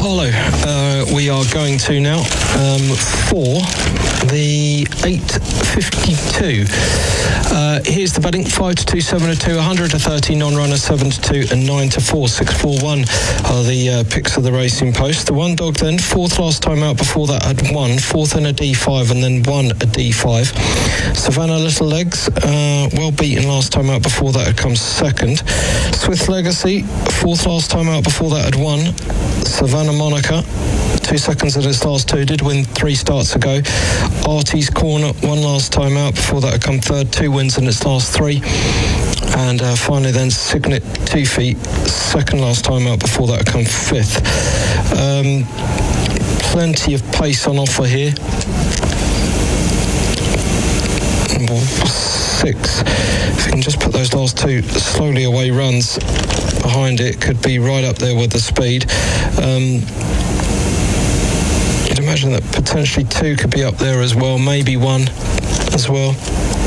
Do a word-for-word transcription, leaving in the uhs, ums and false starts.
Harlow, uh, we are going to now um, for the eight fifty-two. Uh, here's the betting: five to two, seven to two, one hundred to thirty, non-runner seven to two, and nine to four. six four one are the uh, picks of the Racing Post. The one dog then, fourth last time out, before that had won, fourth in a D five, and then won a D five. Savannah Little Legs, uh, well beaten last time out, before that had come second. Swift Legacy, fourth last time out, before that had won. Savannah Monica, two seconds in its last two, did win three starts ago. Artie's Corner, one last time out, before that had come third, two wins in its last three. And uh, finally then Signet Two Feet, second last time out, before that had come fifth. Um, plenty of pace on offer here. Six. If you can just put those last two slowly away runs behind it, could be right up there with the speed. Um, you'd imagine that potentially two could be up there as well, maybe one as well.